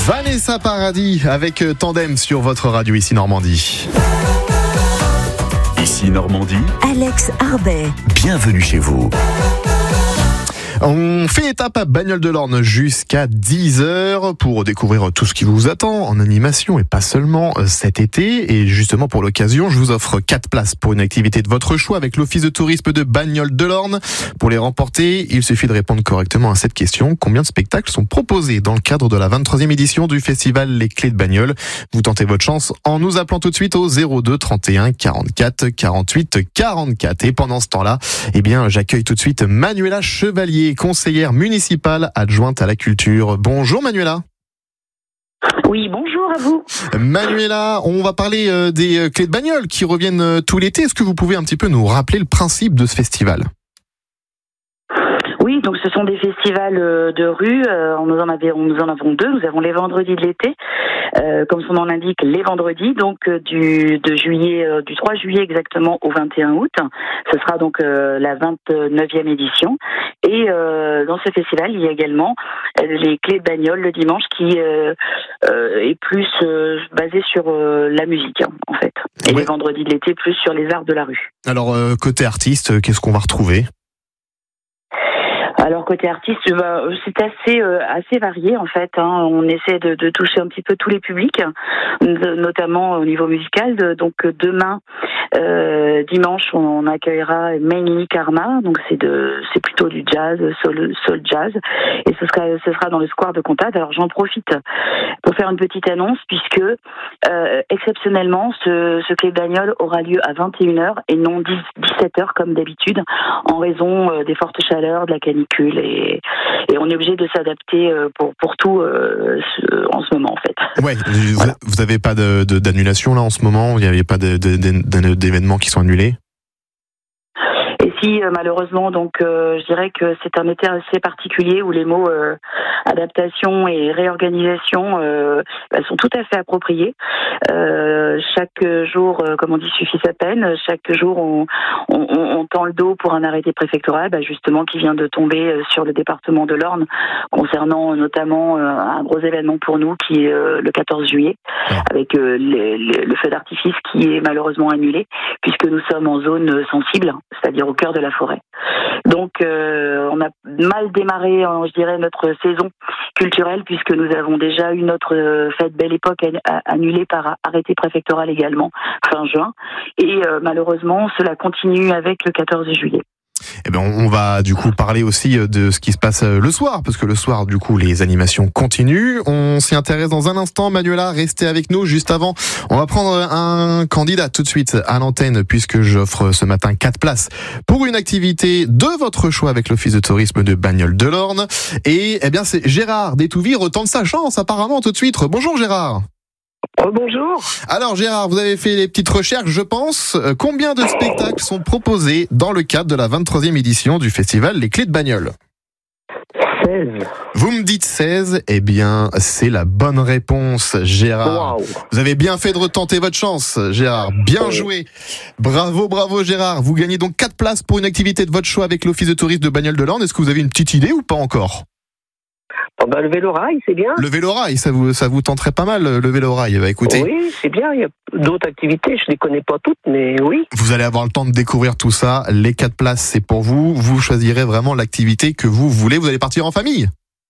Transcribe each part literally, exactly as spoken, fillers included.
Vanessa Paradis avec Tandem sur votre radio ici Normandie. Ici Normandie, Alex Arbet. Bienvenue chez vous. On fait étape à Bagnoles de l'Orne jusqu'à dix heures pour découvrir tout ce qui vous attend en animation et pas seulement cet été. Et justement pour l'occasion, je vous offre quatre places pour une activité de votre choix avec l'Office de tourisme de Bagnoles de l'Orne. Pour les remporter, il suffit de répondre correctement à cette question. Combien de spectacles sont proposés dans le cadre de la vingt-troisième édition du festival Les Clés de Bagnoles? Vous tentez votre chance en nous appelant tout de suite au zéro deux trente et un quarante-quatre quarante-huit quarante-quatre. Et pendant ce temps-là, eh bien, j'accueille tout de suite Manuela Chevalier, conseillère municipale adjointe à la culture. Bonjour Manuela. Oui, bonjour à vous. Manuela, on va parler euh, des euh, Clés de Bagnoles qui reviennent euh, tout l'été. Est-ce que vous pouvez un petit peu nous rappeler le principe de ce festival ? Oui, donc ce sont des festivals de rue. Euh, nous en avons, nous en avons deux. Nous avons les vendredis de l'été, euh, comme son nom l'indique, les vendredis, donc euh, du de juillet, euh, du trois juillet exactement au vingt et un août. Ce sera donc euh, la vingt-neuvième édition. Et euh, dans ce festival, il y a également euh, les Clés de Bagnoles le dimanche, qui euh, euh, est plus euh, basé sur euh, la musique, hein, en fait. Et ouais. Les vendredis de l'été, plus sur les arts de la rue. Alors euh, côté artiste, euh, qu'est-ce qu'on va retrouver ? Alors côté artiste, bah, c'est assez euh, assez varié en fait. Hein. On essaie de, de toucher un petit peu tous les publics, de, notamment au niveau musical. De, donc demain, euh, dimanche, on accueillera Mainly Karma. Donc c'est de c'est plutôt du jazz, soul, soul jazz, et ce sera ce sera dans le square de Comtade. Alors j'en profite pour faire une petite annonce puisque euh, exceptionnellement ce ce Clé de Bagnoles aura lieu à vingt et une heures et non dix-sept heures comme d'habitude en raison euh, des fortes chaleurs, de la canicule. Et, et on est obligé de s'adapter pour, pour tout euh, en ce moment en fait. Ouais, voilà. Vous n'avez pas de, de, d'annulation là en ce moment? Il n'y avait pas de, de, de, d'événements qui sont annulés? Et si euh, malheureusement, donc euh, je dirais que c'est un été assez particulier où les mots euh, adaptation et réorganisation euh, bah, sont tout à fait appropriés. Euh, chaque jour, euh, comme on dit, suffit sa peine. Chaque jour, on, on, on tend le dos pour un arrêté préfectoral, bah, justement qui vient de tomber sur le département de l'Orne, concernant notamment euh, un gros événement pour nous qui est euh, le quatorze juillet, avec euh, les, les, le feu d'artifice qui est malheureusement annulé, puisque nous sommes en zone sensible, c'est-à-dire au cœur de la forêt. Donc euh, on a mal démarré, je dirais, notre saison culturelle, puisque nous avons déjà eu notre euh, fête Belle Époque annulée par arrêté préfectoral également fin juin, et euh, malheureusement cela continue avec le quatorze juillet. Eh ben, on va du coup parler aussi de ce qui se passe le soir, parce que le soir, du coup, les animations continuent. On s'y intéresse dans un instant. Manuela, restez avec nous. Juste avant, on va prendre un candidat tout de suite à l'antenne, puisque j'offre ce matin quatre places pour une activité de votre choix avec l'Office de tourisme de Bagnoles de l'Orne. Et eh bien, c'est Gérard d'Étouville retente sa chance apparemment tout de suite. Bonjour Gérard. Oh, bonjour. Alors Gérard, vous avez fait les petites recherches, je pense. Combien de spectacles sont proposés dans le cadre de la vingt-troisième édition du festival Les Clés de Bagnoles? seize. Vous me dites seize, eh bien c'est la bonne réponse Gérard. Wow. Vous avez bien fait de retenter votre chance Gérard, bien oui. joué. Bravo, bravo Gérard. Vous gagnez donc quatre places pour une activité de votre choix avec l'Office de tourisme de Bagnoles de l'Orne. Est-ce que vous avez une petite idée ou pas encore? Oh bah, le vélo-rail, c'est bien. Le vélo-rail, ça vous, ça vous tenterait pas mal, le vélo-rail. Bah, écoutez. Oui, c'est bien. Il y a d'autres activités, je les connais pas toutes, mais oui. Vous allez avoir le temps de découvrir tout ça. Les quatre places, c'est pour vous. Vous choisirez vraiment l'activité que vous voulez. Vous allez partir en famille?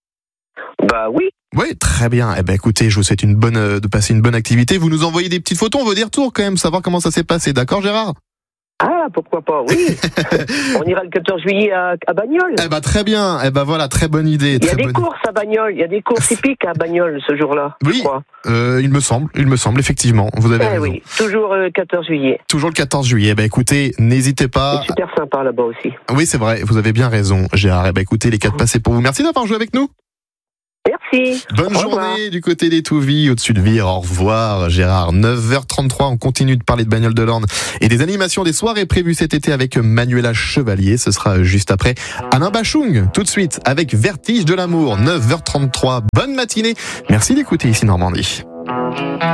Bah oui. Oui, très bien. Eh ben, écoutez, je vous souhaite une bonne, de passer une bonne activité. Vous nous envoyez des petites photos. On veut des retours quand même, savoir comment ça s'est passé. D'accord, Gérard? Ah, pourquoi pas, oui. On ira le quatorze juillet à, à Bagnoles. Eh ben, très bien. Eh ben, voilà, très bonne idée. Il y a très des bonne... courses à Bagnoles. Il y a des courses hippiques à Bagnoles ce jour-là. Oui, je crois. Euh, il me semble, il me semble, effectivement. Vous avez Eh raison. oui, toujours le quatorze juillet. Toujours le quatorze juillet. Eh ben, écoutez, n'hésitez pas. C'est super sympa là-bas aussi. Oui, c'est vrai. Vous avez bien raison, Gérard. Eh ben, écoutez, les quatre passés pour vous. Merci d'avoir joué avec nous. Merci. Bonne Au journée revoir. du côté d'Étouville, au-dessus de Vire. Au revoir, Gérard. neuf heures trente-trois, on continue de parler de Bagnoles de l'Orne et des animations, des soirées prévues cet été avec Manuela Chevalier. Ce sera juste après Alain Bachung, tout de suite, avec Vertige de l'amour. neuf heures trente-trois. Bonne matinée. Merci d'écouter ici Normandie.